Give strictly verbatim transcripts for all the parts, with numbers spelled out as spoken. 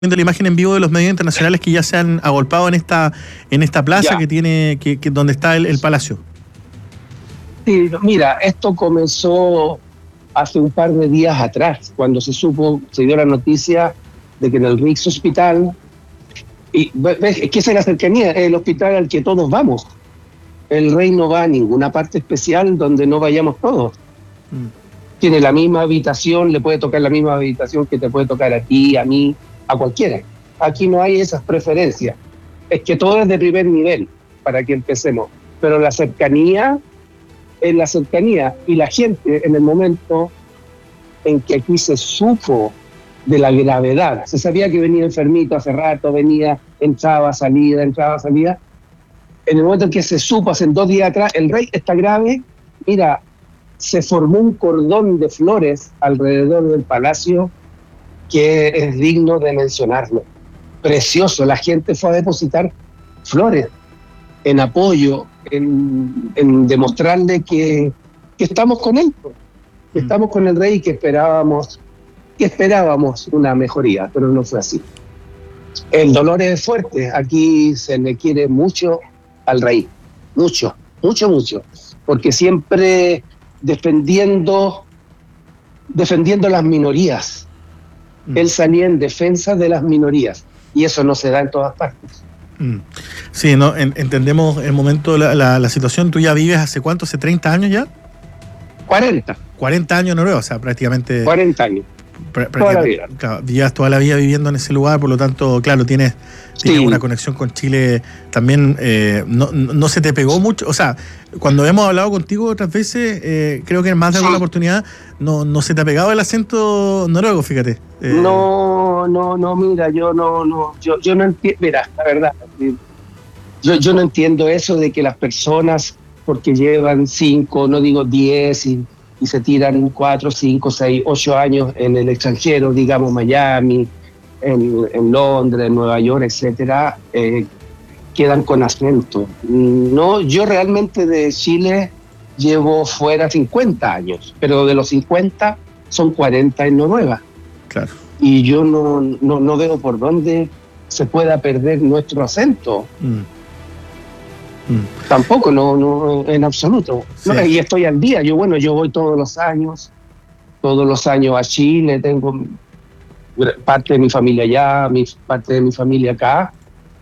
viendo la imagen en vivo de los medios internacionales que ya se han agolpado en esta en esta plaza ya. que tiene que, que donde está el, el palacio. Sí, mira, esto comenzó hace un par de días atrás, cuando se supo, se dio la noticia de que en el Rix Hospital, y ves, es que esa es la cercanía, es el hospital al que todos vamos. El rey no va a ninguna parte especial donde no vayamos todos. Mm. Tiene la misma habitación, le puede tocar la misma habitación que te puede tocar a ti, a mí, a cualquiera. Aquí no hay esas preferencias. Es que todo es de primer nivel, para que empecemos. Pero la cercanía es la cercanía. Y la gente, en el momento en que aquí se supo de la gravedad, se sabía que venía enfermito hace rato, venía, entraba, salida, entraba, salida. En el momento en que se supo, hace dos días atrás, el rey está grave, mira, se formó un cordón de flores alrededor del palacio que es digno de mencionarlo. Precioso, la gente fue a depositar flores en apoyo, en, en demostrarle que, que estamos con él, que mm. estamos con el rey y que esperábamos, que esperábamos una mejoría, pero no fue así. El dolor es fuerte, aquí se le quiere mucho al rey, mucho, mucho, mucho, porque siempre defendiendo, defendiendo las minorías. Mm. Él salía en defensa de las minorías y eso no se da en todas partes. Mm. Sí, no en, entendemos el momento, la, la, la situación. ¿Tú ya vives hace cuánto? ¿Hace treinta años ya? cuarenta. cuarenta años en Noruega, o sea, prácticamente... cuarenta años. Toda la vida. Claro, llevas toda la vida viviendo en ese lugar, por lo tanto, claro, tienes, tienes sí. una conexión con Chile también. Eh, no, no se te pegó mucho, o sea, cuando hemos hablado contigo otras veces, eh, creo que en más de alguna sí. oportunidad, no, no se te ha pegado el acento noruego, fíjate. Eh, no, no, no, mira, yo no, no, yo, yo no entiendo, mira, la verdad, yo, yo no entiendo eso de que las personas, porque llevan cinco, no digo diez, y y se tiran cuatro, cinco, seis, ocho años en el extranjero, digamos Miami, en, en Londres, en Nueva York, etcétera, eh, quedan con acento. No, yo realmente de Chile llevo fuera cincuenta años, pero de los cincuenta son cuarenta en Noruega. Claro. Y yo no, no, no veo por dónde se pueda perder nuestro acento. Mm. Mm. Tampoco, no, no, en absoluto. Sí. No, y estoy al día. Yo, bueno, yo voy todos los años, todos los años a Chile, tengo parte de mi familia allá, mi, parte de mi familia acá,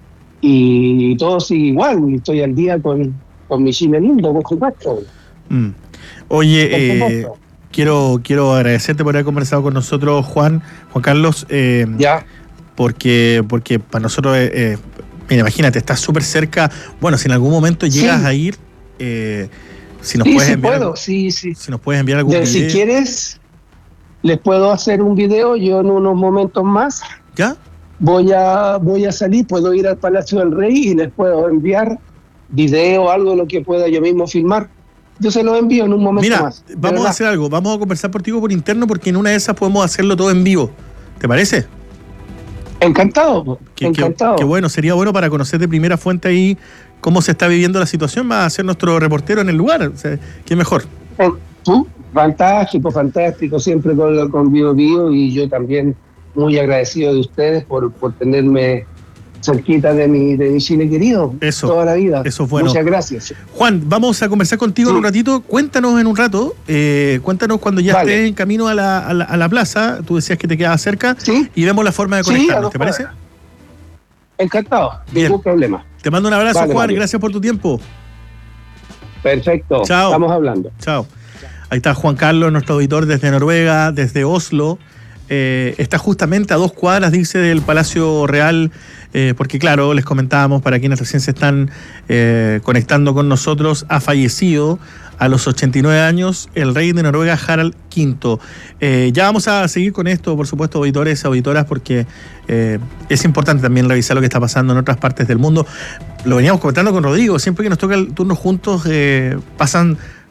y todo sigue igual. Estoy al día con, con mi Chile lindo, por supuesto. Mm. Oye, eh, quiero, quiero agradecerte por haber conversado con nosotros, Juan, Juan Carlos. Eh, ya. Porque, porque para nosotros... Eh, eh, Mira, imagínate, estás súper cerca. Bueno, si en algún momento llegas sí. a ir, eh, si nos sí, puedes sí enviar. Puedo. Algo, sí, sí. Si nos puedes enviar algún de, video. Si quieres, les puedo hacer un video. Yo en unos momentos más. ¿Ya? Voy a, voy a salir, puedo ir al Palacio del Rey y les puedo enviar video, algo lo que pueda yo mismo filmar. Yo se lo envío en un momento Mira, más. Mira, vamos a hacer algo. Vamos a conversar por ti por interno porque en una de esas podemos hacerlo todo en vivo. ¿Te parece? Encantado, qué, encantado. Qué, qué bueno, sería bueno para conocer de primera fuente ahí cómo se está viviendo la situación, va a ser nuestro reportero en el lugar, o sea, qué mejor. ¿Tú? Fantástico, fantástico, siempre con, con Bio Bio y yo también muy agradecido de ustedes por, por tenerme cerquita de mi, de mi Chile querido, eso, toda la vida. Eso es bueno. Muchas gracias. Juan, vamos a conversar contigo sí. en un ratito. Cuéntanos en un rato, eh, cuéntanos cuando ya vale. estés en camino a la, a, la, a la plaza, tú decías que te quedabas cerca, ¿sí? y vemos la forma de conectarnos, sí, ¿te parece? Encantado, Bien. ningún problema. Te mando un abrazo, vale, Juan, vale. gracias por tu tiempo. Perfecto, Chao. Estamos hablando. Chao. Ahí está Juan Carlos, nuestro auditor desde Noruega, desde Oslo. Eh, está justamente a dos cuadras, dice, del Palacio Real, eh, porque claro, les comentábamos, para quienes recién se están eh, conectando con nosotros, ha fallecido a los ochenta y nueve años el rey de Noruega, Harald quinto. Eh, ya vamos a seguir con esto, por supuesto, auditores, auditoras, porque eh, es importante también revisar lo que está pasando en otras partes del mundo. Lo veníamos comentando con Rodrigo, siempre que nos toca el turno juntos, eh, pasan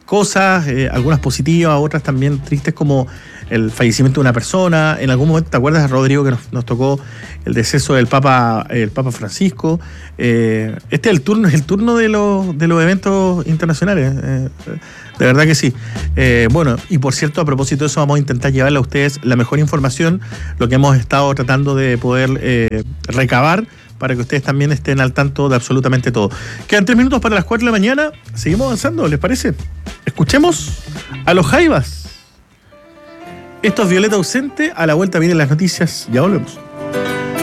cosas, eh, algunas positivas, otras también tristes, como el fallecimiento de una persona. En algún momento, ¿te acuerdas, Rodrigo, que nos, nos tocó el deceso del Papa, el Papa Francisco? Eh, este es el turno, es el turno de los, de los eventos internacionales. Eh, de verdad que sí. Eh, bueno, y por cierto, a propósito de eso, vamos a intentar llevarle a ustedes la mejor información, lo que hemos estado tratando de poder eh, recabar, para que ustedes también estén al tanto de absolutamente todo. Quedan tres minutos para las cuatro de la mañana. Seguimos avanzando, ¿les parece? Escuchemos a los Jaivas. Esto es Violeta Ausente. A la vuelta vienen las noticias. Ya volvemos.